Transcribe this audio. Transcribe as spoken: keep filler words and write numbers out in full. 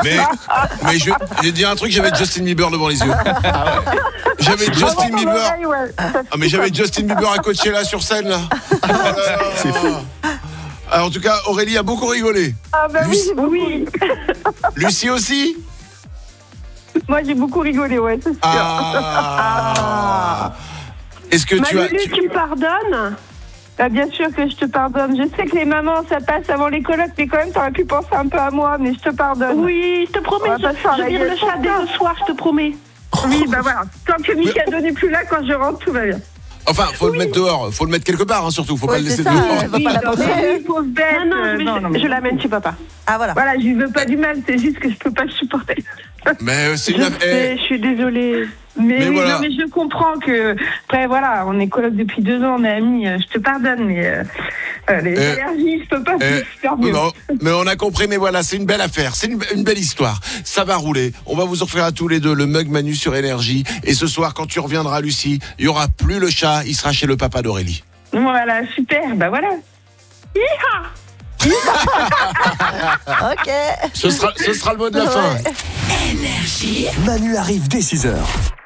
Mais, mais je vais dire un truc, j'avais Justin Bieber devant les yeux. J'avais Justin Dans Bieber. l'oreille, ouais. Ça Ah mais j'avais Justin Bieber à Coachella sur scène là. C'est fou. Alors, en tout cas, Aurélie a beaucoup rigolé. Ah bah Lucie- oui, oui. Lucie aussi. Moi j'ai beaucoup rigolé, ouais, c'est sûr. Ah. Est-ce que tu as Manu, tu- tu me pardonnes? Bah, bien sûr que je te pardonne. Je sais que les mamans, ça passe avant les colocs, mais quand même, t'aurais pu penser un peu à moi, mais je te pardonne. Oui, je te promets, On va je, pas se faire je la vire gueule le chat pour dès ça. le soir, je te promets. Oui, bah voilà. Tant que Mikado n'est plus là, quand je rentre, tout va bien. Enfin, faut le mettre dehors, faut le mettre quelque part, hein, surtout, faut pas Ouais, le laisser c'est ça, dehors. elle va Oui, pas la non, poser. mais oui, pauvre bête. Non, non, je, euh, vais- non, non, je mais- l'amène chez papa. Ah voilà. Voilà, je lui veux pas du mal, c'est juste que je peux pas le supporter. Mais euh, c'est Je une. sais, eh, je suis désolée. Mais, Mais oui, voilà. non, mais je comprends que. Après, voilà, on est coloc depuis deux ans, on est amis, euh, je te pardonne, mais. Euh, euh, les Euh, allergies, je peux pas eh, faire mieux. non, mais on a compris, mais voilà, c'est une belle affaire, c'est une, une belle histoire. Ça va rouler. On va vous offrir à tous les deux le mug Manu sur Énergie. Et ce soir, quand tu reviendras, Lucie, il y aura plus le chat, il sera chez le papa d'Aurélie. Voilà, super, bah voilà. Ok. Ce sera, ce sera le mot de la fin. Ouais. Manu arrive dès six heures.